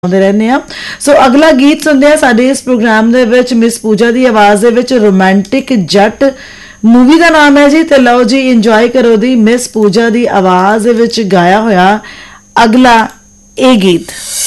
रहने सो अगला गीत सुनते हैं साडे इस प्रोग्राम दे विच मिस पूजा दी आवाज़ दे विच रोमांटिक जट मूवी का नाम है जी। तो लो जी इंजॉय करो दी मिस पूजा दी आवाज़ दे विच गाया होया अगला ए गीत।